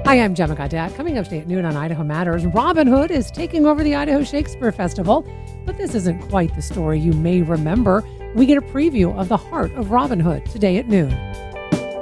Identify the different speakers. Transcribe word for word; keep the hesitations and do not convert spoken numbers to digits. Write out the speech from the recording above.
Speaker 1: Hi, I'm Gemma Gaudette. Coming up today at noon on Idaho Matters, Robin Hood is taking over the Idaho Shakespeare Festival. But this isn't quite the story you may remember. We get a preview of the heart of Robin Hood today at noon.